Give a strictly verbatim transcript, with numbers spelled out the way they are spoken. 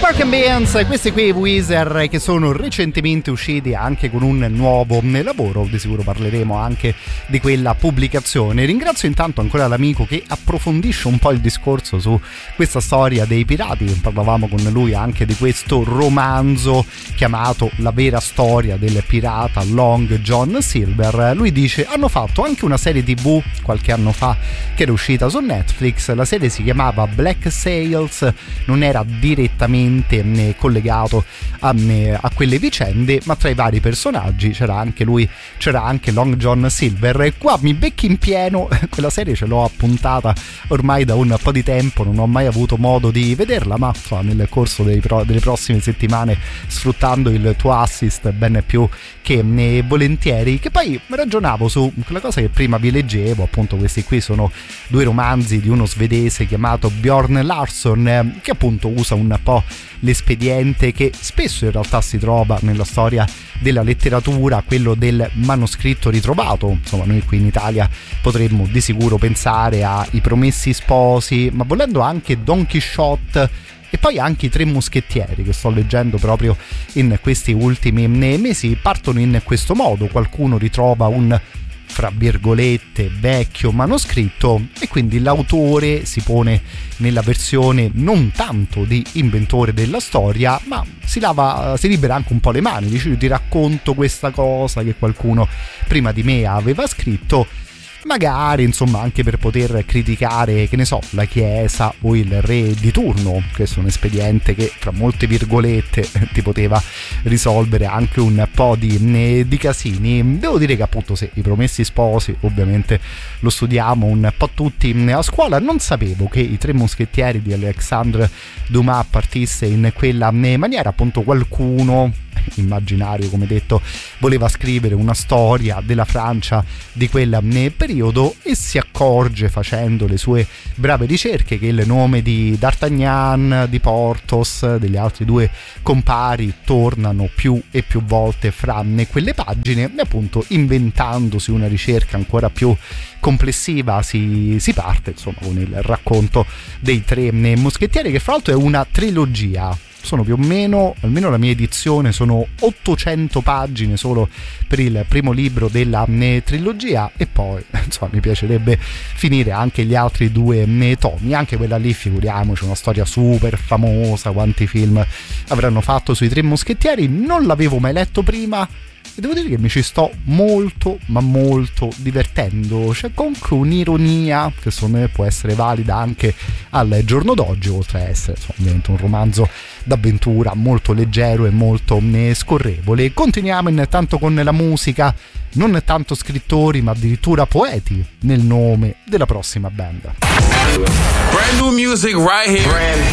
Pork and Beans, questi qui Weezer che sono recentemente usciti anche con un nuovo lavoro, di sicuro parleremo anche di quella pubblicazione. Ringrazio intanto ancora l'amico che approfondisce un po' il discorso su questa storia dei pirati, parlavamo con lui anche di questo romanzo chiamato La vera storia del pirata Long John Silver. Lui dice: hanno fatto anche una serie tv qualche anno fa che era uscita su Netflix, la serie si chiamava Black Sails, non era direttamente collegato a, a quelle vicende, ma tra i vari personaggi c'era anche lui, c'era anche Long John Silver. E qua mi becchi in pieno, quella serie ce l'ho appuntata ormai da un po' di tempo, non ho mai avuto modo di vederla, ma insomma, nel corso dei pro, delle prossime settimane, sfruttando il tuo assist ben più che ne volentieri. Che poi ragionavo su quella cosa che prima vi leggevo, appunto questi qui sono due romanzi di uno svedese chiamato Bjorn Larsson, che appunto usa un po' l'espediente che spesso in realtà si trova nella storia della letteratura, quello del manoscritto ritrovato. Insomma, noi qui in Italia potremmo di sicuro pensare a I Promessi Sposi, ma volendo anche Don Quixote, e poi anche I Tre Moschettieri che sto leggendo proprio in questi ultimi mesi. Partono in questo modo: qualcuno ritrova un, fra virgolette, vecchio manoscritto e quindi l'autore si pone nella versione non tanto di inventore della storia, ma si lava, si libera anche un po' le mani, dice: io ti racconto questa cosa che qualcuno prima di me aveva scritto, magari insomma anche per poter criticare, che ne so, la chiesa o il re di turno. Questo è un espediente che tra molte virgolette ti poteva risolvere anche un po' di, di casini. Devo dire che appunto se I Promessi Sposi ovviamente lo studiamo un po' tutti a scuola. Non sapevo che I Tre Moschettieri di Alexandre Dumas partisse in quella maniera. Appunto qualcuno immaginario, come detto, voleva scrivere una storia della Francia di quel periodo e si accorge, facendo le sue brave ricerche, che il nome di D'Artagnan, di Porthos, degli altri due compari tornano più e più volte fra quelle pagine, e appunto inventandosi una ricerca ancora più complessiva si, si parte insomma con il racconto dei Tre Moschettieri, che fra l'altro è una trilogia. Sono più o meno, almeno la mia edizione, sono ottocento pagine solo per il primo libro della ne, trilogia, e poi insomma mi piacerebbe finire anche gli altri due ne, tomi. Anche quella lì, figuriamoci, una storia super famosa, quanti film avranno fatto sui Tre Moschettieri. Non l'avevo mai letto prima e devo dire che mi ci sto molto ma molto divertendo. C'è comunque un'ironia che secondo me può essere valida anche al giorno d'oggi, oltre a essere insomma, ovviamente un romanzo d'avventura molto leggero e molto scorrevole. Continuiamo intanto con la musica, non tanto scrittori ma addirittura poeti nel nome della prossima band. Brand new music right here. Brand